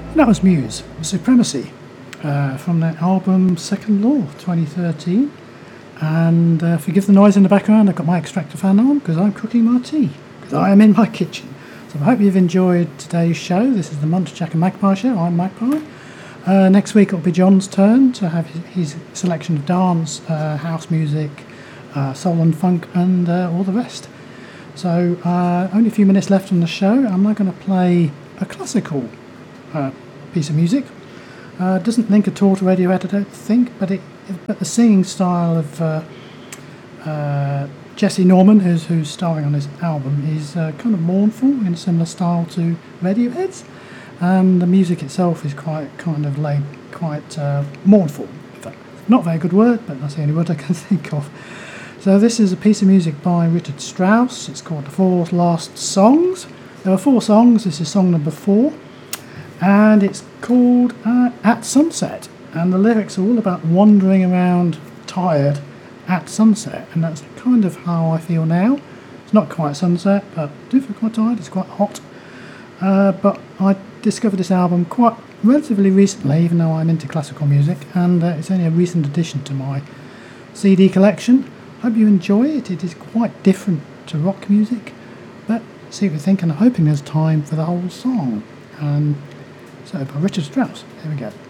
That was Muse, Supremacy, from their album Second Law, 2013. And forgive the noise in the background, I've got my extractor fan on because I'm cooking my tea, because I am in my kitchen. So I hope you've enjoyed today's show. This is the Monster Jack and Magpie show. I'm Magpie. Next week it'll be John's turn to have his selection of dance, house music, soul and funk, and all the rest. So only a few minutes left on the show. I'm now going to play a classical piece of music. Doesn't link at all to Radiohead, I don't think, but the singing style of Jesse Norman, who's starring on this album, is kind of mournful in a similar style to Radiohead's, and the music itself is quite mournful. In fact, not a very good word, but that's the only word I can think of. So this is a piece of music by Richard Strauss. It's called The Four Last Songs. There are 4 songs. This is song number 4. And it's called At Sunset. And the lyrics are all about wandering around tired at sunset. And that's kind of how I feel now. It's not quite sunset, but I do feel quite tired. It's quite hot. But I discovered this album quite relatively recently, even though I'm into classical music. And it's only a recent addition to my CD collection. Hope you enjoy it. It is quite different to rock music. But see what you think, and I'm hoping there's time for the whole song. So, by Richard Strauss. Here we go.